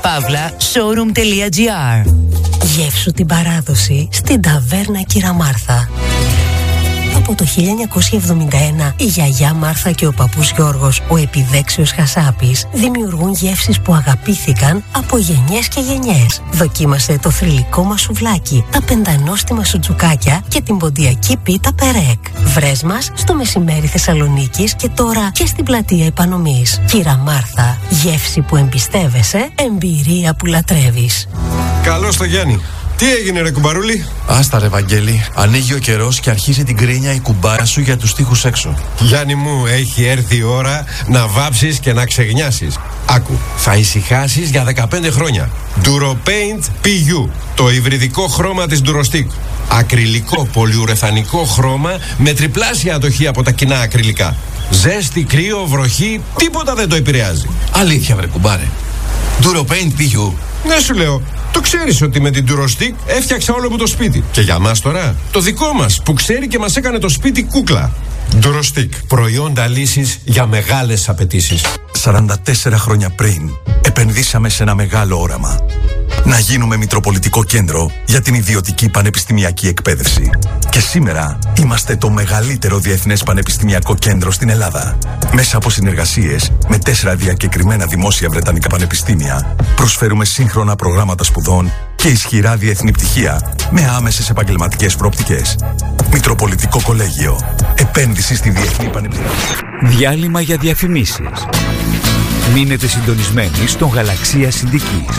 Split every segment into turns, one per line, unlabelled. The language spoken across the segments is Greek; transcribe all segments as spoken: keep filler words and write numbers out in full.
παύλα showroom.gr.
Γεύσου την παράδοση στην ταβέρνα Κύρα Μάρθα. Από το χίλια εννιακόσια εβδομήντα ένα η γιαγιά Μάρθα και ο παππούς Γιώργος, ο επιδέξιος Χασάπης, δημιουργούν γεύσεις που αγαπήθηκαν από γενιές και γενιές. Δοκίμασε το θρυλικό μας σουβλάκι, τα πεντανόστιμα σουτζουκάκια και την ποντιακή πίτα Περέκ. Βρες μας στο Μεσημέρι Θεσσαλονίκης και τώρα και στην πλατεία Επανομής. Κύρα Μάρθα, γεύση που εμπιστεύεσαι, εμπειρία που λατρεύεις.
Καλώς το Γιάννη. Τι έγινε ρε κουμπαρούλη?
Άστα ρε Βαγγέλη, ανοίγει ο καιρός και αρχίζει την κρίνια η κουμπάρα σου για τους τοίχους έξω.
Γιάννη μου, έχει έρθει η ώρα να βάψεις και να ξεγνιάσεις. Άκου, θα ησυχάσεις για δεκαπέντε χρόνια. DuroPaint πι γιου, το υβριδικό χρώμα της Durostic. Ακριλικό πολυουρεθανικό χρώμα με τριπλάσια αντοχή από τα κοινά ακριλικά. Ζέστη, κρύο, βροχή, τίποτα δεν το επηρεάζει.
Αλήθεια βρε κουμπάρε. DuroPaint πι γιου.
Ναι σου λέω. Το ξέρεις ότι με την Durostic έφτιαξα όλο μου το σπίτι. Και για μας τώρα, το δικό μας που ξέρει και μας έκανε το σπίτι κούκλα. Durostic, προϊόντα λύσης για μεγάλες απαιτήσεις.
σαράντα τέσσερα χρόνια πριν επενδύσαμε σε ένα μεγάλο όραμα. Να γίνουμε Μητροπολιτικό Κέντρο για την ιδιωτική πανεπιστημιακή εκπαίδευση. Και σήμερα είμαστε το μεγαλύτερο διεθνές πανεπιστημιακό κέντρο στην Ελλάδα. Μέσα από συνεργασίες με τέσσερα διακεκριμένα δημόσια βρετανικά πανεπιστήμια, προσφέρουμε σύγχρονα προγράμματα σπουδών και ισχυρά διεθνή πτυχία με άμεσες επαγγελματικές προοπτικές. Μητροπολιτικό Κολέγιο. Επένδυση στη διεθνή πανεπιστημιακή.
Διάλειμμα για διαφημίσεις. Μείνετε συντονισμένοι στον Γαλαξία Συνδικής.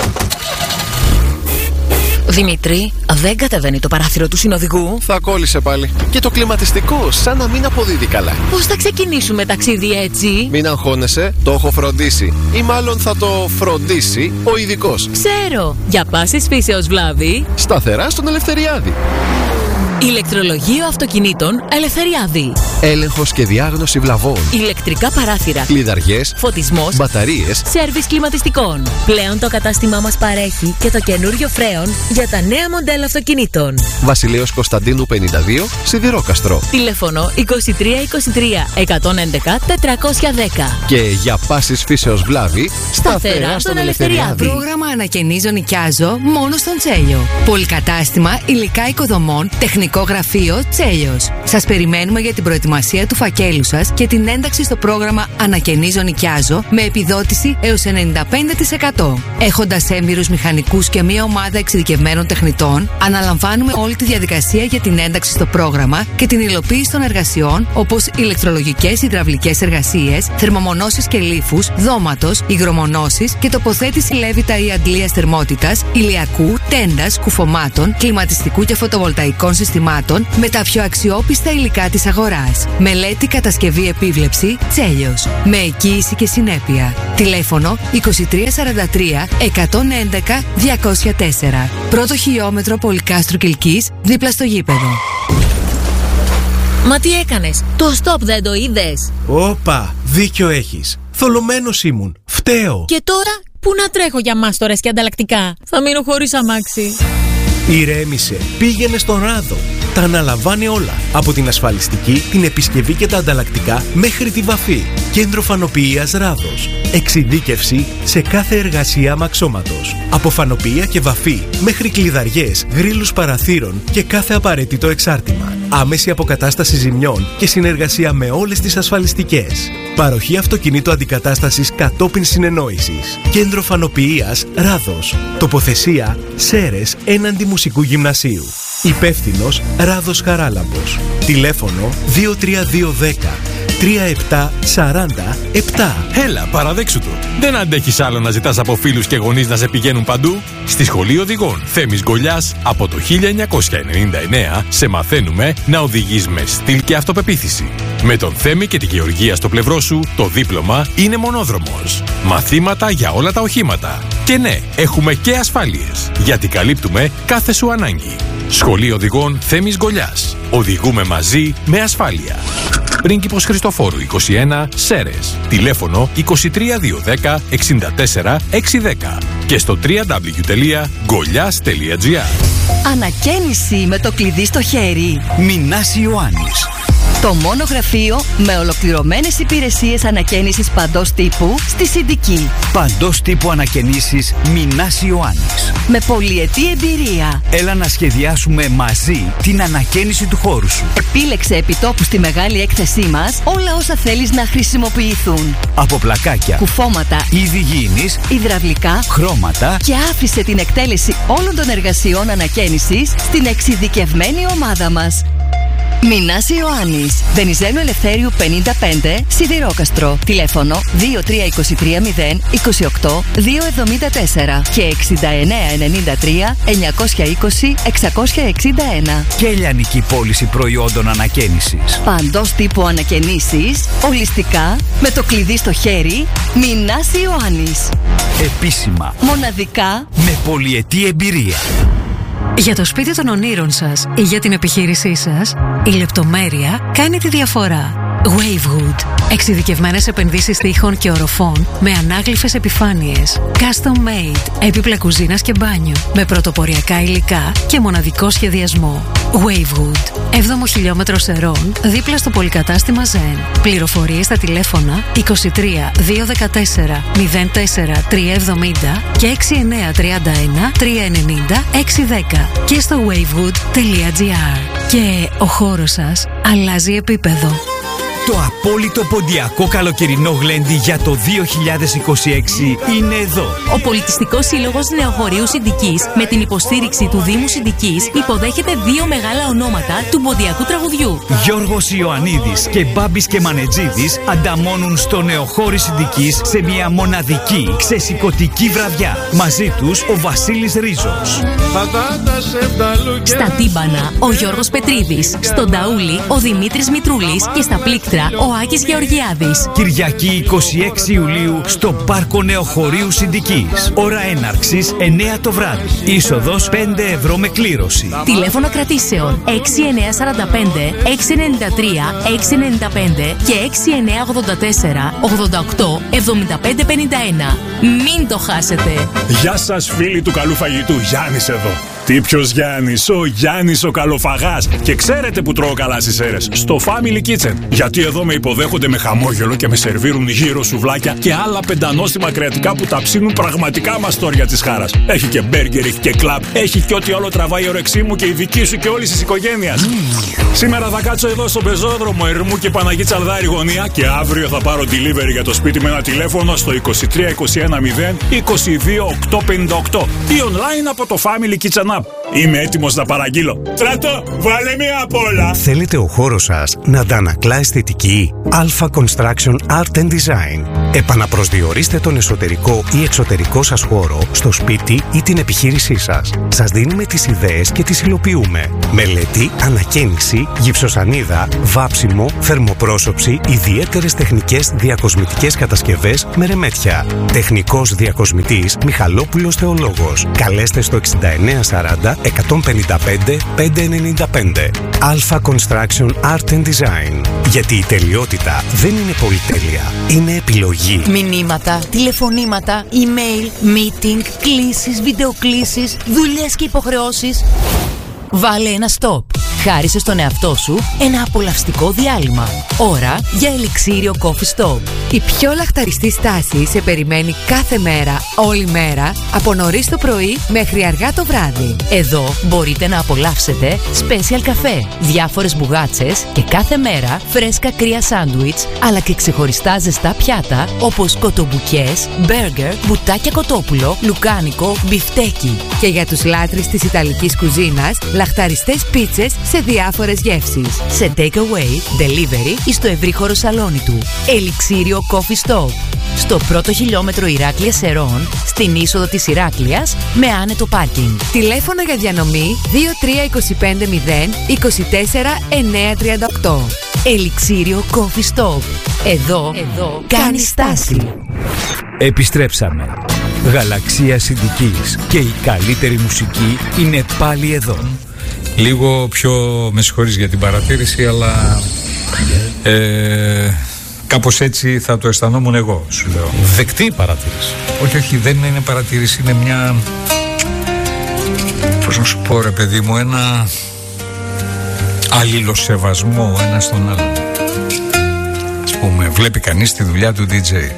Δημήτρη, δεν κατεβαίνει το παράθυρο του συνοδηγού.
Θα κόλλησε πάλι. Και το κλιματιστικό, σαν να μην αποδίδει καλά.
Πώς θα ξεκινήσουμε ταξίδι έτσι?
Μην αγχώνεσαι, το έχω φροντίσει. Ή μάλλον θα το φροντίσει ο ειδικός.
Ξέρω. Για πάσης φύσεως βλάβη.
Σταθερά στον Ελευθεριάδη.
Ηλεκτρολογείο αυτοκινήτων Ελευθεριάδη.
Έλεγχος και διάγνωση βλαβών.
Ηλεκτρικά παράθυρα.
Κλειδαριές.
Φωτισμός.
Μπαταρίες.
Σέρβις κλιματιστικών. Πλέον το κατάστημά μας παρέχει και το καινούριο φρέον για τα νέα μοντέλα αυτοκινήτων.
Βασιλέως Κωνσταντίνου πενήντα δύο, Σιδηρόκαστρο.
Τηλέφωνο είκοσι τρία είκοσι τρία εκατόν έντεκα τετρακόσια δέκα.
Και για πάσης φύσεως βλάβη,
σταθερά στον Ελευθεριάδη.
Πρόγραμμα ανακαινίζω νοικιάζω μόνο στον Τσέλιο. Πολυκατάστημα υλικά οικοδομών, τεχνικό γραφείο Τσέλιος. Σας περιμένουμε για την προετοιμασία του φακέλου σας και την ένταξη στο πρόγραμμα Ανακαινίζω νοικιάζω με επιδότηση έως ενενήντα πέντε τοις εκατό. Έχοντας έμπειρους μηχανικούς και μια ομάδα εξειδικευμένων τεχνητών, αναλαμβάνουμε όλη τη διαδικασία για την ένταξη στο πρόγραμμα και την υλοποίηση των εργασιών όπως ηλεκτρολογικές υδραυλικές εργασίες, θερμομονώσεις και λίφους, δώματος, υγρομονώσεις και τοποθέτηση λέβητα ή αντλίας θερμότητας, ηλιακού, τέντας, κουφωμάτων, κλιματιστικού και φωτοβολταϊκών συστημάτων με τα πιο αξιόπιστα υλικά της αγοράς. Μελέτη, κατασκευή, επίβλεψη Τσέλιος. Με εγγύηση και συνέπεια. Τηλέφωνο είκοσι τρία σαράντα τρία εκατόν έντεκα διακόσια τέσσερα. Πρώτο χιλιόμετρο Πολυκάστρου Κιλκής, δίπλα στο γήπεδο.
Μα τι έκανες? Το stop δεν το είδες?
Όπα, δίκιο έχεις. Θολωμένος ήμουν. Φταίω.
Και τώρα πού να τρέχω για μάστορες και ανταλλακτικά? Θα μείνω χωρίς αμάξι.
Ηρέμησε. Πήγαινε στον Ράδο. Τα αναλαμβάνει όλα. Από την ασφαλιστική, την επισκευή και τα ανταλλακτικά μέχρι τη βαφή. Κέντρο φανοποιίας Ράδος. Εξειδίκευση σε κάθε εργασία αμαξώματος. Από φανοποιία και βαφή μέχρι κλειδαριές, γρίλους παραθύρων και κάθε απαραίτητο εξάρτημα. Άμεση αποκατάσταση ζημιών και συνεργασία με όλες τις ασφαλιστικές. Παροχή αυτοκινήτου αντικατάστασης κατόπιν συνεννόησης. Κέντρο φανοποιίας Ράδος. Τοποθεσία Σέρες έναντι Μουσικού Γυμνασίου. Υπεύθυνος Ράδος Χαράλαμπος. Τηλέφωνο δύο τρία δύο ένα μηδέν τρία επτά τέσσερα επτά.
Έλα, παραδέξου το. Δεν αντέχεις άλλο να ζητάς από φίλους και γονείς να σε πηγαίνουν παντού? Στη Σχολή Οδηγών Θέμης Γκολιάς από το χίλια εννιακόσια ενενήντα εννέα σε μαθαίνουμε να οδηγείς με στυλ και αυτοπεποίθηση. Με τον Θέμη και τη Γεωργία στο πλευρό σου, το δίπλωμα είναι μονόδρομος. Μαθήματα για όλα τα οχήματα. Και ναι, έχουμε και ασφάλειες, γιατί καλύπτουμε κάθε σου ανάγκη. Σχολή Οδηγών Θέμης Γκολιάς. Οδηγούμε μαζί με ασφάλεια. Πρίγκιπος Χριστοφόρου είκοσι ένα, Σέρες. Τηλέφωνο είκοσι τρία δύο ένα μηδέν εξήντα τέσσερα εξακόσια δέκα και στο double-u double-u double-u τελεία γκολιάς τελεία τζι άρ.
Ανακαίνιση με το κλειδί στο χέρι.
Μινάς Ιωάννης.
Το μόνο γραφείο με ολοκληρωμένες υπηρεσίες ανακαίνησης παντός τύπου στη Συντική.
Παντός τύπου ανακαινήσεις Μινάς Ιωάννης.
Με πολυετή εμπειρία.
Έλα να σχεδιάσουμε μαζί την ανακαίνιση του χώρου σου.
Επίλεξε επιτόπου στη μεγάλη έκθεσή μας όλα όσα θέλεις να χρησιμοποιηθούν.
Από πλακάκια,
κουφώματα,
είδη γήινης,
υδραυλικά,
χρώματα
και άφησε την εκτέλεση όλων των εργασιών ανακαίνησης στην εξειδικευμένη ομάδα μας. Μινάς Ιωάννης, Βενιζέλου Ελευθέριου πενήντα πέντε, Σιδηρόκαστρο. Τηλέφωνο δύο τρία δύο τρία μηδέν είκοσι οκτώ διακόσια εβδομήντα τέσσερα και εξήντα εννέα ενενήντα τρία εννιακόσια είκοσι εξακόσια εξήντα ένα.
Και λιανική πώληση προϊόντων ανακαίνησης.
Παντός τύπου ανακαινήσεις, ολιστικά, με το κλειδί στο χέρι. Μινάς Ιωάννης.
Επίσημα,
μοναδικά,
με πολυετή εμπειρία.
Για το σπίτι των ονείρων σας ή για την επιχείρησή σας, η λεπτομέρεια κάνει τη διαφορά. Wavewood. Εξειδικευμένες επενδύσεις τοίχων και οροφών με ανάγλυφες επιφάνειες. Custom made. Έπιπλα κουζίνας και μπάνιο. Με πρωτοποριακά υλικά και μοναδικό σχεδιασμό. Wavewood. έβδομο χιλιόμετρο Σερών, δίπλα στο πολυκατάστημα Zen. Πληροφορίες στα τηλέφωνα είκοσι τρία διακόσια δεκατέσσερα μηδέν τέσσερα τριακόσια εβδομήντα και έξι εννέα τρία ένα τρία εννιά έξι δέκα και στο wavewood τελεία gr. Και ο χώρος σας αλλάζει επίπεδο.
Το απόλυτο ποντιακό καλοκαιρινό γλέντι για το δύο χιλιάδες είκοσι έξι είναι εδώ.
Ο Πολιτιστικός Σύλλογος Νεοχωρίου Συντικής, με την υποστήριξη του Δήμου Συντικής, υποδέχεται δύο μεγάλα ονόματα του ποντιακού τραγουδιού.
Γιώργος Ιωαννίδης και Μπάμπης και Μανετζίδης ανταμώνουν στο Νεοχώρι Συντικής σε μια μοναδική ξεσηκωτική βραδιά. Μαζί τους ο Βασίλης Ρίζος.
Στα τύμπανα ο Γιώργος Πετρίδης. Στον ταούλι ο Δημήτρης Μητρούλης και στα πλήκτρα ο Άκης Γεωργιάδης.
Κυριακή είκοσι έξι Ιουλίου στο Πάρκο Νεοχωρίου Συντικής. Ώρα έναρξης εννέα το βράδυ. Είσοδος πέντε ευρώ με κλήρωση.
Τηλέφωνα κρατήσεων έξι εννέα τέσσερα πέντε έξι εννιά τρία έξι εννιά πέντε και έξι εννέα ογδόντα τέσσερα ογδόντα οκτώ εβδομήντα πέντε πενήντα ένα. Μην το χάσετε.
Γεια σας φίλοι του καλού φαγητού, Γιάννης εδώ. Τι ποιος Γιάννης, ο Γιάννης ο καλοφαγάς. Και ξέρετε που τρώω καλά στις αίρες? Στο Family Kitchen. Γιατί εδώ με υποδέχονται με χαμόγελο και με σερβίρουν γύρω σουβλάκια και άλλα πεντανόστιμα κρεατικά που τα ψήνουν πραγματικά μαστόρια της χάρας. Έχει και μπέργκερ, έχει και κλαμπ, έχει και ό,τι όλο τραβάει η όρεξή μου και η δική σου και όλης της οικογένειας. Mm. Σήμερα θα κάτσω εδώ στο πεζόδρομο Ερμού και Παναγή Τσαλδάρη γωνία και αύριο θα πάρω delivery για το σπίτι με ένα τηλέφωνο στο είκοσι τρία είκοσι ένα μηδέν είκοσι δύο οκτακόσια πενήντα οκτώ ή online από το Family Kitchen App. Είμαι έτοιμος να παραγγείλω. Στρατό, βάλε μία απ' όλα.
Θέλετε ο χώρος σας να αντανακλά αισθητική? Alpha Construction Art and Design. Επαναπροσδιορίστε τον εσωτερικό ή εξωτερικό σας χώρο στο σπίτι ή την επιχείρησή σας. Σας δίνουμε τις ιδέες και τις υλοποιούμε. Μελέτη, ανακαίνιση, γυψοσανίδα, βάψιμο, θερμοπρόσωψη, ιδιαίτερες τεχνικές διακοσμητικές κατασκευές με ρεμέτια. Τεχνικός διακοσμητής Μιχαλόπουλος Θεολόγος. Καλέστε στο εξήντα εννέα σαράντα εκατόν πενήντα πέντε πεντακόσια ενενήντα πέντε. Alpha Construction Art and Design. Γιατί η τελειότητα δεν είναι πολυτέλεια, είναι επιλογή.
Μηνύματα, τηλεφωνήματα, email, meeting, κλήσεις, βιντεοκλήσεις, δουλειές και υποχρεώσεις. Βάλε ένα stop. Χάρισε στον εαυτό σου ένα απολαυστικό διάλειμμα. Ώρα για ελιξίριο Coffee Stop.
Η πιο λαχταριστή στάση σε περιμένει κάθε μέρα, όλη μέρα, από νωρίς το πρωί μέχρι αργά το βράδυ.
Εδώ μπορείτε να απολαύσετε special καφέ, διάφορες μπουγάτσες και κάθε μέρα φρέσκα κρύα σάντουιτς, αλλά και ξεχωριστά ζεστά πιάτα όπως κοτομπουκές, μπέργκερ, μπουτάκια κοτόπουλο, λουκάνικο, μπιφτέκι.
Και για τους λάτρεις της ιταλικής κουζίνας, λαχταριστές πίτσες σε διάφορες γεύσεις.
Σε take away, delivery ή στο ευρύχωρο σαλόνι του. Ελιξίριο Coffee Stop. Στο πρώτο χιλιόμετρο Ηράκλειας Σερών, στην είσοδο της Ηράκλειας, με άνετο πάρκινγκ.
Τηλέφωνο για διανομή δύο τρία είκοσι πέντε μηδέν είκοσι τέσσερα εννιακόσια τριάντα οκτώ.
Ελιξίριο Coffee Stop. Εδώ, Εδώ κάνει στάση.
Επιστρέψαμε. Γαλαξία Συντικής και η καλύτερη μουσική είναι πάλι εδώ.
Λίγο πιο, με συγχωρείς για την παρατήρηση, αλλά ε, κάπως έτσι θα το αισθανόμουν εγώ, σου λέω.
Δεκτή παρατήρηση.
Όχι, όχι, δεν είναι παρατήρηση, είναι μια, πώς να σου πω ρε παιδί μου, ένα αλληλοσεβασμό ο ένας τον άλλον. Ας πούμε, βλέπει κανείς τη δουλειά του ντι τζέι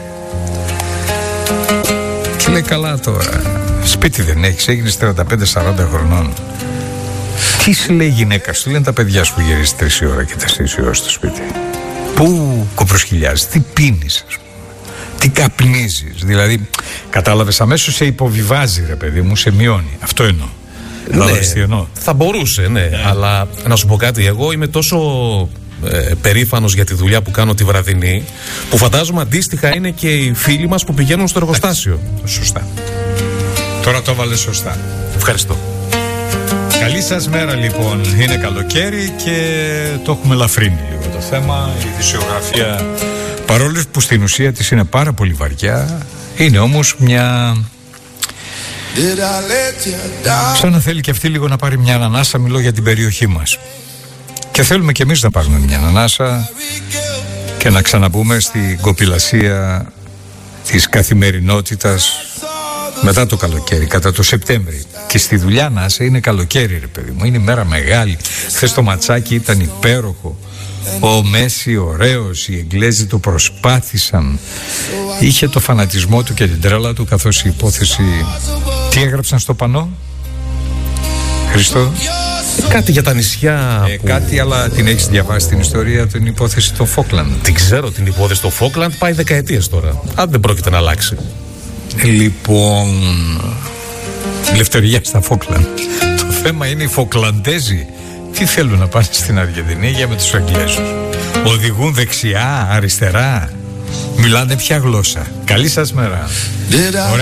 και λέει, καλά τώρα, σπίτι δεν έχεις, έγινες τριάντα πέντε σαράντα χρονών. Τι σου λέει η γυναίκα σου, λένε τα παιδιά σου που γυρίζεις τρεις ώρα και τέσσερις ώρα στο σπίτι. Πού κοπροσκυλιάζεις, τι πίνεις, ας πούμε, τι καπνίζεις. Δηλαδή, κατάλαβες, αμέσως σε υποβιβάζει, ρε παιδί μου, σε μειώνει. Αυτό εννοώ.
Ναι, τι εννοώ. Θα μπορούσε, ναι, yeah. αλλά να σου πω κάτι, εγώ είμαι τόσο ε, περήφανος για τη δουλειά που κάνω τη βραδινή, που φαντάζομαι αντίστοιχα είναι και οι φίλοι μας που πηγαίνουν στο εργοστάσιο.
Σωστά. Τώρα το έβαλες σωστά.
Ευχαριστώ.
Καλή σας μέρα λοιπόν. Είναι καλοκαίρι και το έχουμε ελαφρύνει λίγο το θέμα. Η ειδησιογραφία, παρόλο που στην ουσία της είναι πάρα πολύ βαριά, είναι όμως μια... σαν να θέλει και αυτή λίγο να πάρει μια ανανάσα. Μιλώ για την περιοχή μας. Και θέλουμε και εμείς να πάρουμε μια ανανάσα και να ξαναμπούμε στην κοπηλασία της καθημερινότητας μετά το καλοκαίρι, κατά το Σεπτέμβρη. Και στη δουλειά να είσαι, είναι καλοκαίρι, ρε παιδί μου, είναι η μέρα μεγάλη. Χθες το ματσάκι ήταν υπέροχο. Ο Μέση ωραίος, οι Εγγλέζοι το προσπάθησαν. Είχε το φανατισμό του και την τρέλα του, καθώς η υπόθεση... Τι έγραψαν στο πανό, Χριστό?
Κάτι για τα νησιά
ε,
που...
Κάτι, αλλά την έχεις διαβάσει την ιστορία, την υπόθεση των Φόκλαντ?
Την ξέρω την υπόθεση των Φόκλαντ, πάει δεκαετίες τώρα. Αν δεν πρόκειται να αλλάξει.
Λοιπόν, λευτεριά στα Φόκλαντ. Το θέμα είναι οι Φοκλαντέζοι τι θέλουν να πάνε στην Αργεντινή για με τους Αγγλέζους. Οδηγούν δεξιά, αριστερά, μιλάνε ποια γλώσσα? Καλή σας μέρα.